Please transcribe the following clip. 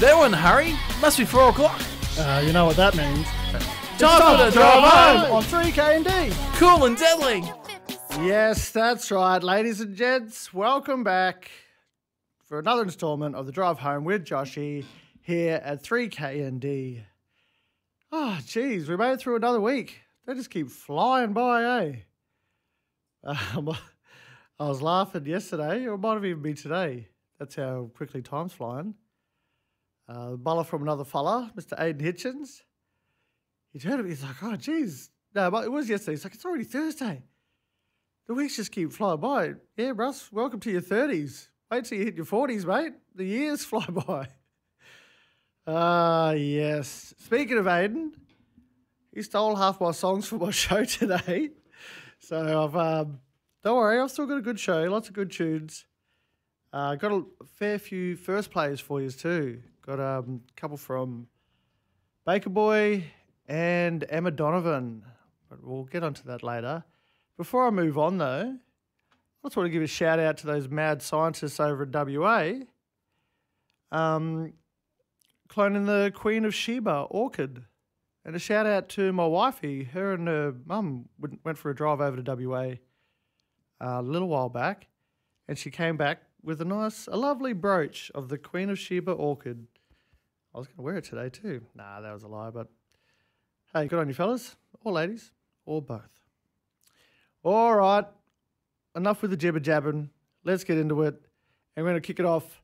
They're in a hurry. Must be 4 o'clock. You know what that means. Time for the drive home. On 3K&D. Cool and deadly. Yes, that's right, ladies and gents. Welcome back for another instalment of the Drive Home with Joshy here at 3K&D. Oh, geez, we made it through another week. They just keep flying by, eh? I was laughing yesterday, or it might have even been today. That's how quickly time's flying. Bowler from another fella, Mr. Aiden Hitchens. He turned to me, he's like, oh, geez. No, but it was yesterday. He's like, it's already Thursday. The weeks just keep flying by. Yeah, Russ, welcome to your 30s. Wait till you hit your 40s, mate. The years fly by. Yes. Speaking of Aiden, he stole half my songs for my show today. So don't worry, I've still got a good show, lots of good tunes. Got a fair few first players for you too. Got a couple from Baker Boy and Emma Donovan, but we'll get onto that later. Before I move on though, I just want to give a shout out to those mad scientists over at WA, cloning the Queen of Sheba orchid. And a shout out to my wifey. Her and her mum went for a drive over to WA a little while back, and she came back with a lovely brooch of the Queen of Sheba orchid. I was going to wear it today too. Nah, that was a lie, but hey, good on you fellas, or ladies, or both. All right, enough with the jibber jabbing. Let's get into it. And we're going to kick it off